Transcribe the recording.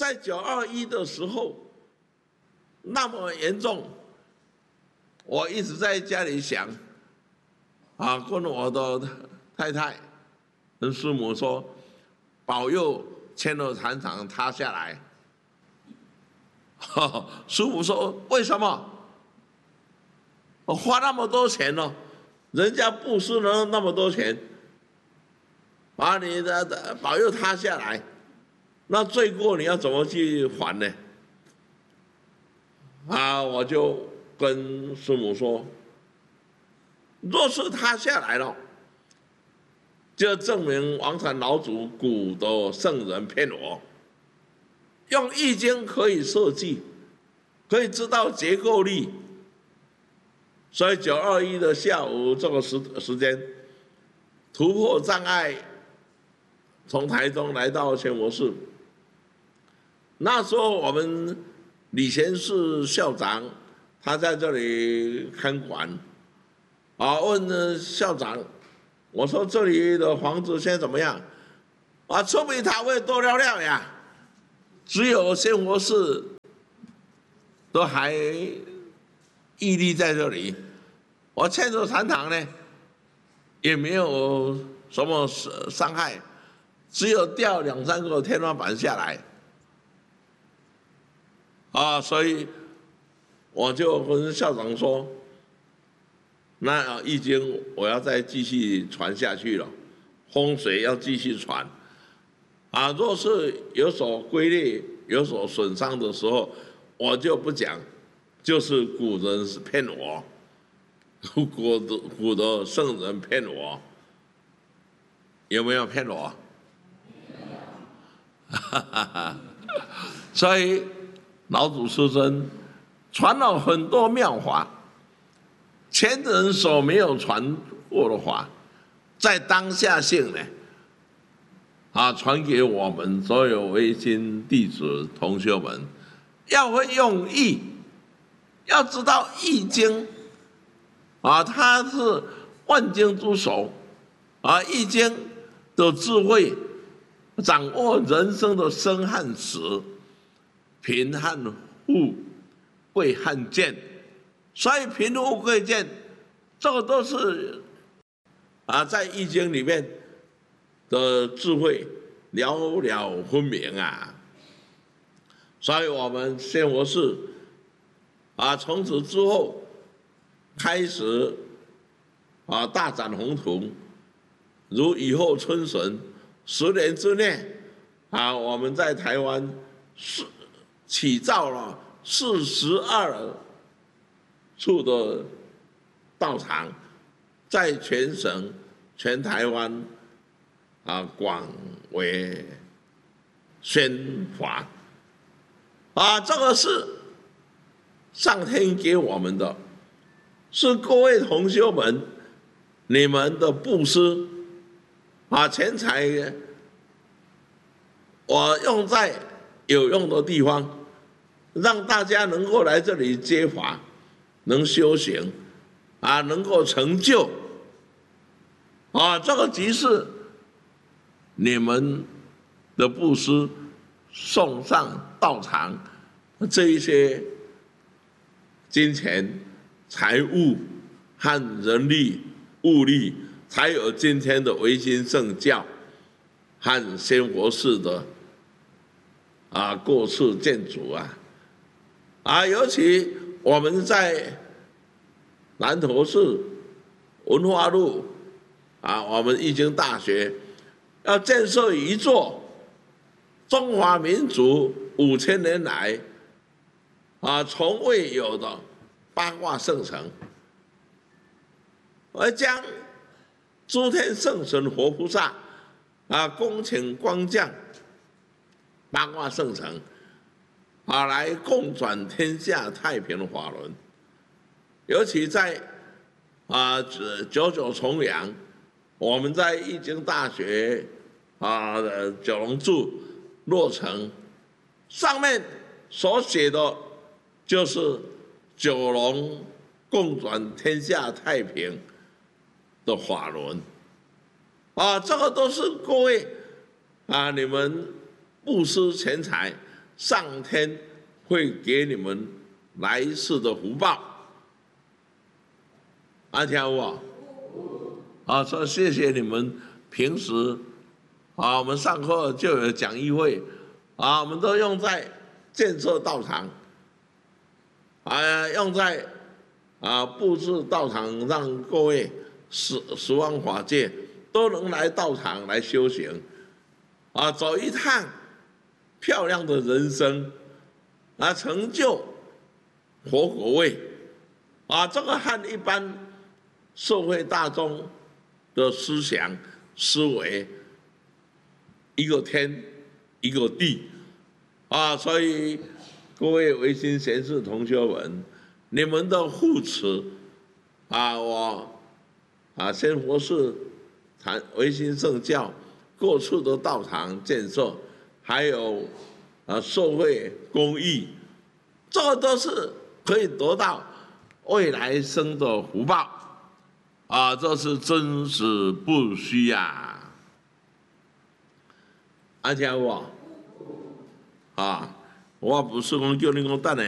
在921的时候那么严重，我一直在家里想，跟我的太太跟师母说，保佑千楼禅堂塌下来。师母说为什么？我花那么多钱了，人家布施了那么多钱，把你的保佑塌下来，那罪过你要怎么去还呢？我就跟师母说，若是塌下来了，就证明王禅老祖古的圣人骗我。用易经可以设计，可以知道结构力，所以921的下午这个时间，突破障碍，从台中来到千佛寺。那时候我们李贤士校长他在这里看管，问校长，我说这里的房子现在怎么样？出比塔位多了了呀。只有仙佛寺都还屹立在这里，我千手禅堂呢，也没有什么伤害，只有掉2、3个天花板下来，所以我就跟校长说，那易经我要再继续传下去了，风水要继续传。若是有所龟裂、有所损伤的时候，我就不讲，就是古人是骗我，古的圣人骗我，有没有骗我？所以老祖师尊传了很多妙法，前人所没有传过的法，在当下性呢。传给我们所有微心弟子同学们，要会用易，要知道易经，它是万经之首，易经的智慧，掌握人生的生和死，贫和富，贵和贱，所以贫富贵贱，这个都是在易经里面的智慧了了分明啊！所以我们仙佛寺从此之后开始大展宏图，如雨后春笋，10年之内我们在台湾起造了42处的道场，在全省、全台湾广为宣法，这个是上天给我们的，是各位同修们你们的布施钱财，我用在有用的地方，让大家能够来这里接法，能修行能够成就这个即是你们的布施送上道场，这一些金钱、财物和人力、物力，才有今天的维新圣教和仙佛寺的过世建筑尤其我们在南投市文化路我们易经大学要建设一座中华民族5000年来从未有的八卦圣城，而将诸天圣神活菩萨恭请光降八卦圣城来共转天下太平的法轮。尤其在99重阳，我们在易经大学九龙柱落成，上面所写的就是九龙共转天下太平的法轮这个都是各位你们布施钱财上天会给你们来世的福报。听有无？说谢谢你们平时我们上课就有讲义会我们都用在建设道场用在布置道场，让各位十方法界都能来道场来修行走一趟漂亮的人生成就佛果位这个和一般社会大众的思想思维一个天一个地所以各位维新贤士同学们，你们的护持我仙佛寺维新圣教各处的道场建设，还有社会公益，这个都是可以得到未来生的福报这是真实不虚听有无我不是讲叫你讲等下